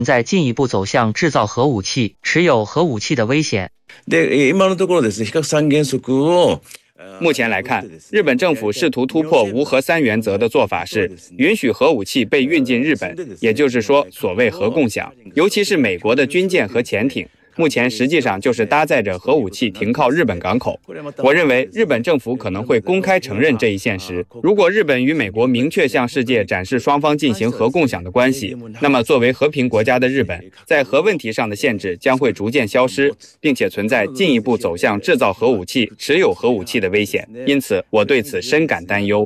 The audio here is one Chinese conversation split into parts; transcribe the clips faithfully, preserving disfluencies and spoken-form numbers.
在进一步走向制造核武器、持有核武器的危险。 で、今のところですね、非核三原則を。 目前来看，日本政府试图突破无核三原则的做法是允许核武器被运进日本，也就是说，所谓核共享，尤其是美国的军舰和潜艇。目前实际上就是搭载着核武器停靠日本港口。我认为日本政府可能会公开承认这一现实。如果日本与美国明确向世界展示双方进行核共享的关系，那么作为和平国家的日本，在核问题上的限制将会逐渐消失，并且存在进一步走向制造核武器、持有核武器的危险。因此，我对此深感担忧。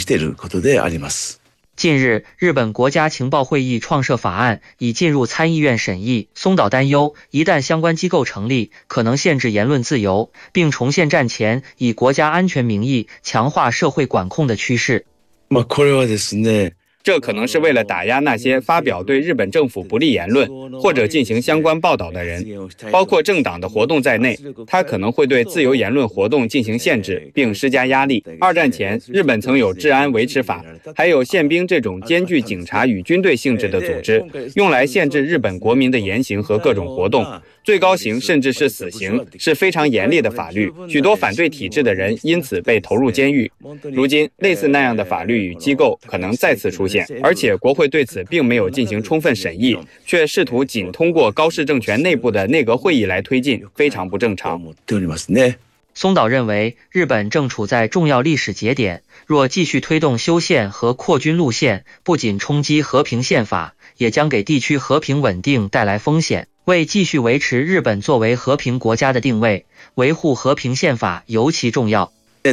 近日，日本国家情报会议创设法案已进入参议院审议。松岛担忧，一旦相关机构成立，可能限制言论自由，并重现战前以国家安全名义强化社会管控的趋势。 まあこれはですね。 这可能是为了打压那些发表对日本政府不利言论或者进行相关报道的人，包括政党的活动在内，它可能会对自由言论活动进行限制并施加压力。二战前，日本曾有治安维持法，还有宪兵这种兼具警察与军队性质的组织，用来限制日本国民的言行和各种活动。最高刑甚至是死刑，是非常严厉的法律，许多反对体制的人因此被投入监狱。如今，类似那样的法律与机构可能再次出现，而且国会对此并没有进行充分审议，却试图仅通过高市政权内部的内阁会议来推进，非常不正常。 松岛认为，日本正处在重要历史节点，若继续推动修宪和扩军路线，不仅冲击和平宪法，也将给地区和平稳定带来风险。为继续维持日本作为和平国家的定位，维护和平宪法尤其重要。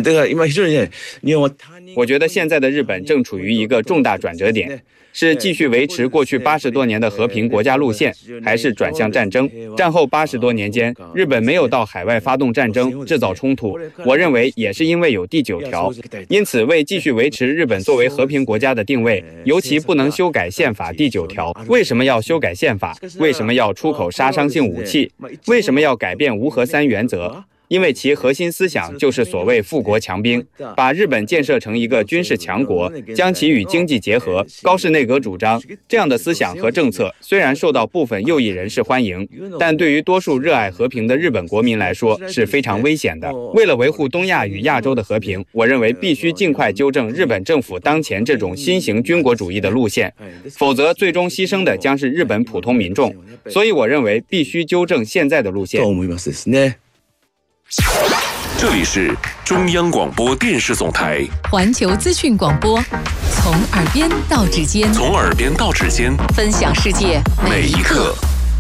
我觉得现在的日本正处于一个重大转折点，是继续维持过去八十多年的和平国家路线，还是转向战争？战后八十多年间，日本没有到海外发动战争、制造冲突，我认为也是因为有第九条。因此，为继续维持日本作为和平国家的定位，尤其不能修改宪法第九条。为什么要修改宪法？为什么要出口杀伤性武器？为什么要改变无核三原则？因为其核心思想就是所谓富国强兵，把日本建设成一个军事强国，将其与经济结合。高市内阁主张这样的思想和政策虽然受到部分右翼人士欢迎，但对于多数热爱和平的日本国民来说是非常危险的。为了维护东亚与亚洲的和平，我认为必须尽快纠正日本政府当前这种新型军国主义的路线，否则最终牺牲的将是日本普通民众。所以我认为必须纠正现在的路线。 这里是中央广播电视总台环球资讯广播，从耳边到指尖， 从耳边到指尖， 分享世界每一刻。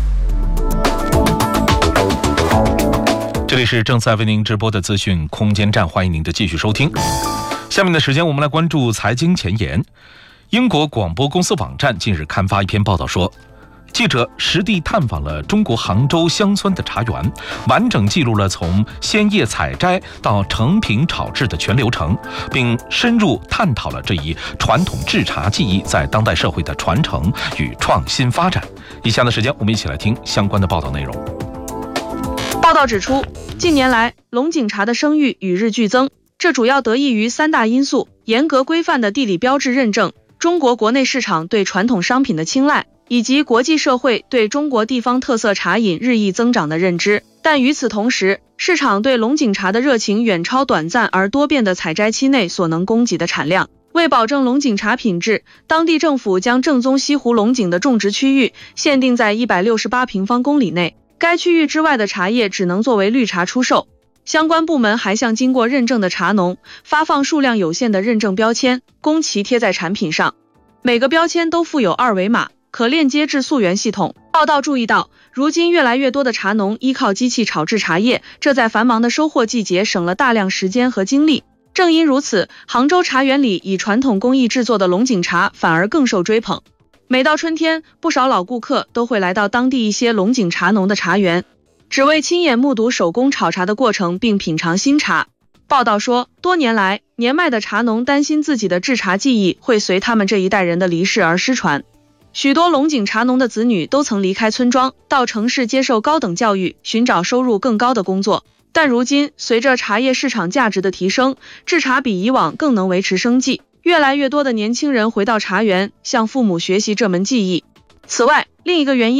这里是正在为您直播的资讯空间站，欢迎您的继续收听。下面的时间，我们来关注财经前沿。英国广播公司网站近日刊发一篇报道说，记者实地探访了中国杭州乡村的茶园，完整记录了从鲜叶采摘到成品炒制的全流程，并深入探讨了这一传统制茶技艺在当代社会的传承与创新发展。以下的时间，我们一起来听相关的报道内容。 报道指出，近年来龙井茶的声誉与日俱增，这主要得益于三大因素：严格规范的地理标志认证，中国国内市场对传统商品的青睐，以及国际社会对中国地方特色茶饮日益增长的认知。但与此同时，市场对龙井茶的热情远超短暂而多变的采摘期内所能供给的产量。为保证龙井茶品质，当地政府将正宗西湖龙井的种植区域限定在一百六十八平方公里内，该区域之外的茶叶只能作为绿茶出售。相关部门还向经过认证的茶农发放数量有限的认证标签，供其贴在产品上。每个标签都附有二维码，可链接至溯源系统。报道注意到，如今越来越多的茶农依靠机器炒制茶叶，这在繁忙的收获季节省了大量时间和精力。正因如此，杭州茶园里以传统工艺制作的龙井茶反而更受追捧。每到春天，不少老顾客都会来到当地一些龙井茶农的茶园，只为亲眼目睹手工炒茶的过程并品尝新茶。报道说，多年来，年迈的茶农担心自己的制茶技艺会随他们这一代人的离世而失传。许多龙井茶农的子女都曾离开村庄，到城市接受高等教育，寻找收入更高的工作。但如今，随着茶叶市场价值的提升，制茶比以往更能维持生计。越来越多的年轻人回到茶园，向父母学习这门技艺。此外，另一个原因